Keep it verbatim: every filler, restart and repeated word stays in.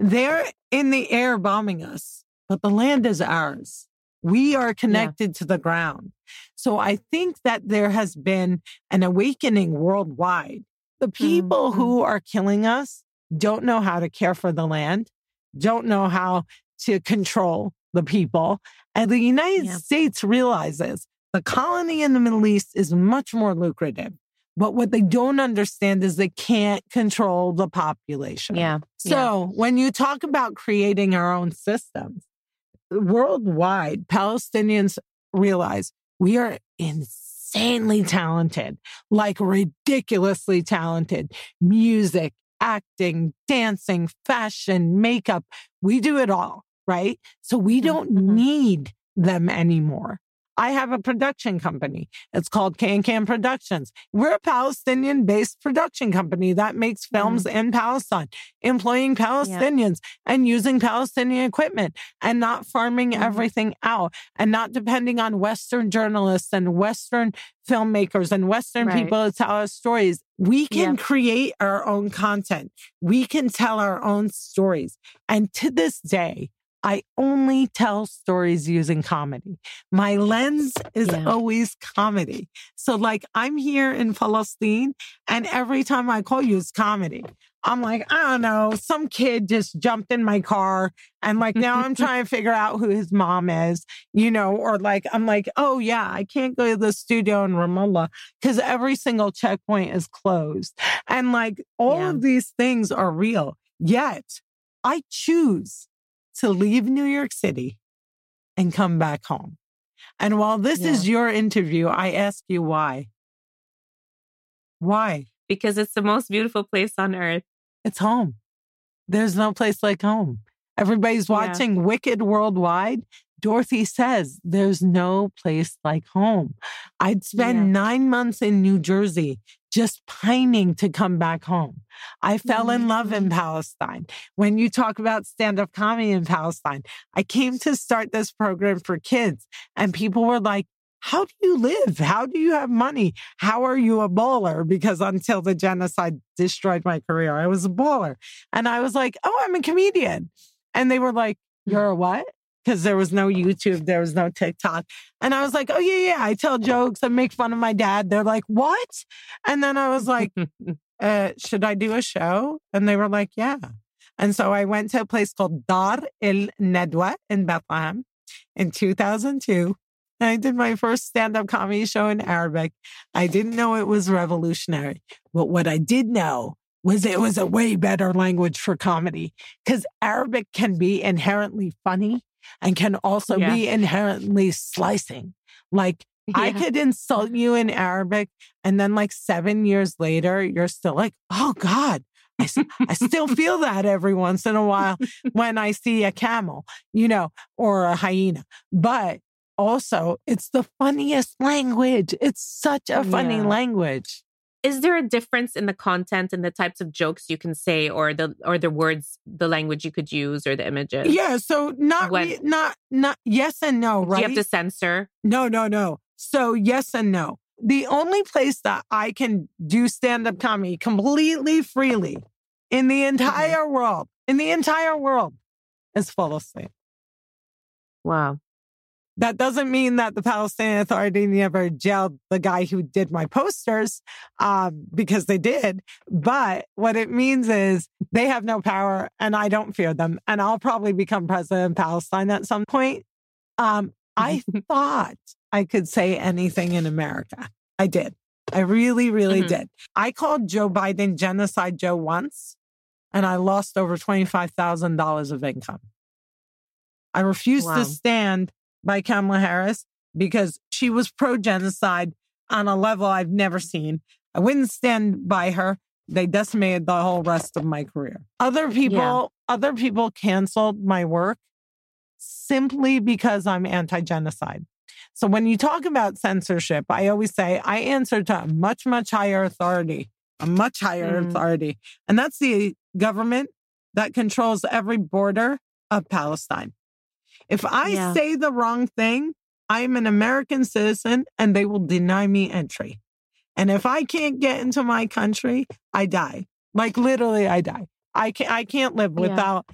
They're in the air bombing us, but the land is ours. We are connected yeah. to the ground. So I think that there has been an awakening worldwide. The people mm-hmm. who are killing us don't know how to care for the land, don't know how to control the people. And the United yeah. States realizes the colony in the Middle East is much more lucrative. But what they don't understand is they can't control the population. Yeah. So yeah. when you talk about creating our own systems, worldwide, Palestinians realize we are insanely talented, like ridiculously talented. Music, acting, dancing, fashion, makeup. We do it all, right? So we don't mm-hmm. need them anymore. I have a production company. It's called Can Can Productions. We're a Palestinian-based production company that makes films mm. in Palestine, employing Palestinians yeah. and using Palestinian equipment and not farming mm. everything out and not depending on Western journalists and Western filmmakers and Western right. people to tell our stories. We can yeah. create our own content. We can tell our own stories. And to this day, I only tell stories using comedy. My lens is yeah. always comedy. So like I'm here in Palestine and every time I call you, it's comedy. I'm like, I don't know, some kid just jumped in my car and like now I'm trying to figure out who his mom is, you know, or like, I'm like, oh yeah, I can't go to the studio in Ramallah because every single checkpoint is closed. And like all yeah. of these things are real. Yet I choose to leave New York City and come back home. And while this yeah. is your interview, I ask you why. Why? Because it's the most beautiful place on earth. It's home. There's no place like home. Everybody's watching yeah. Wicked worldwide. Dorothy says there's no place like home. I'd spend yeah. nine months in New Jersey just pining to come back home. I fell in love in Palestine. When you talk about stand-up comedy in Palestine, I came to start this program for kids and people were like, how do you live? How do you have money? How are you a baller? Because until the genocide destroyed my career, I was a baller. And I was like, oh, I'm a comedian. And they were like, you're a what? Because there was no YouTube, there was no TikTok. And I was like, oh, yeah, yeah, I tell jokes, I make fun of my dad. They're like, what? And then I was like, uh, should I do a show? And they were like, yeah. And so I went to a place called Dar el Nedwa in Bethlehem in two thousand two. And I did my first stand-up comedy show in Arabic. I didn't know it was revolutionary. But what I did know was it was a way better language for comedy because Arabic can be inherently funny and can also yeah. be inherently slicing. Like, yeah. I could insult you in Arabic, and then like seven years later, you're still like, oh God, I, I still feel that every once in a while when I see a camel, you know, or a hyena. But also, it's the funniest language. It's such a funny yeah. language. Is there a difference in the content and the types of jokes you can say, or the or the words, the language you could use, or the images? Yeah, so not when, re- not not yes and no, right? Do you have to censor? No, no, no. So yes and no. The only place that I can do stand-up comedy completely freely in the entire mm-hmm. world, in the entire world, is Palestine. Wow. That doesn't mean that the Palestinian Authority never jailed the guy who did my posters, um, because they did. But what it means is they have no power and I don't fear them. And I'll probably become president of Palestine at some point. Um, I thought I could say anything in America. I did. I really, really mm-hmm. did. I called Joe Biden Genocide Joe once, and I lost over twenty-five thousand dollars of income. I refused wow. to stand by Kamala Harris because she was pro-genocide on a level I've never seen. I wouldn't stand by her. They decimated the whole rest of my career. Other people, yeah. other people canceled my work simply because I'm anti-genocide. So when you talk about censorship, I always say I answer to a much, much higher authority, a much higher mm. authority. And that's the government that controls every border of Palestine. If I yeah. say the wrong thing, I'm an American citizen and they will deny me entry. And if I can't get into my country, I die. Like literally I die. I can't, I can't live without